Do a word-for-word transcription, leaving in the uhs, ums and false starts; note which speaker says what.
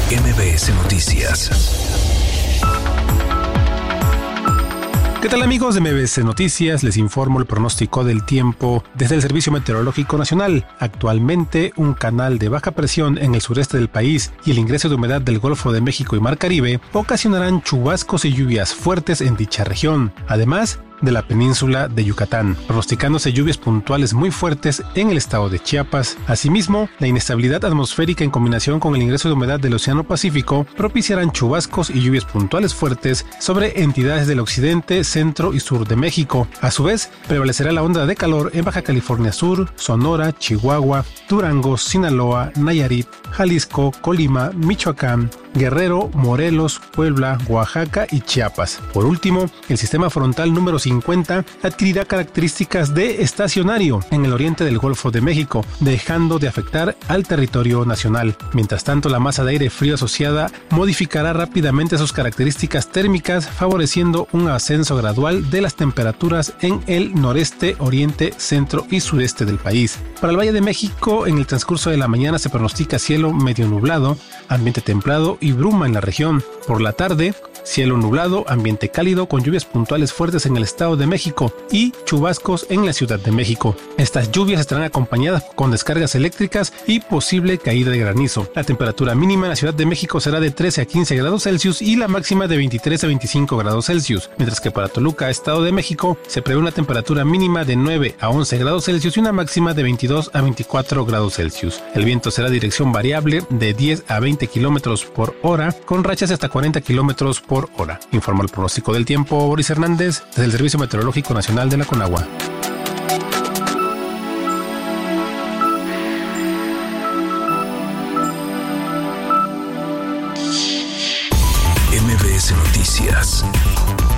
Speaker 1: M B S Noticias.
Speaker 2: ¿Qué tal, amigos de M B S Noticias? Les informo el pronóstico del tiempo desde el Servicio Meteorológico Nacional. Actualmente, un canal de baja presión en el sureste del país y el ingreso de humedad del Golfo de México y Mar Caribe ocasionarán chubascos y lluvias fuertes en dicha región, además de la península de Yucatán, pronosticándose lluvias puntuales muy fuertes en el estado de Chiapas. Asimismo, la inestabilidad atmosférica en combinación con el ingreso de humedad del Océano Pacífico propiciarán chubascos y lluvias puntuales fuertes sobre entidades del occidente, centro y sur de México. A su vez, prevalecerá la onda de calor en Baja California Sur, Sonora, Chihuahua, Durango, Sinaloa, Nayarit, Jalisco, Colima, Michoacán, Guerrero, Morelos, Puebla, Oaxaca y Chiapas. Por último, el sistema frontal número cincuenta adquirirá características de estacionario en el oriente del Golfo de México, dejando de afectar al territorio nacional. Mientras tanto, la masa de aire frío asociada modificará rápidamente sus características térmicas, favoreciendo un ascenso gradual de las temperaturas en el noreste, oriente, centro y sureste del país. Para el Valle de México, en el transcurso de la mañana se pronostica cielo medio nublado, ambiente templado y bruma en la región. Por la tarde, cielo nublado, ambiente cálido con lluvias puntuales fuertes en el Estado de México y chubascos en la Ciudad de México. Estas lluvias estarán acompañadas con descargas eléctricas y posible caída de granizo. La temperatura mínima en la Ciudad de México será de trece a quince grados Celsius y la máxima de veintitrés a veinticinco grados Celsius, mientras que para Toluca, Estado de México, se prevé una temperatura mínima de nueve a once grados Celsius y una máxima de veintidós a veinticuatro grados Celsius. El viento será de dirección variable de diez a veinte kilómetros por hora, con rachas de hasta cuarenta kilómetros por hora. Informa el pronóstico del tiempo Boris Hernández desde el Servicio Meteorológico Nacional de la Conagua.
Speaker 1: M B S Noticias.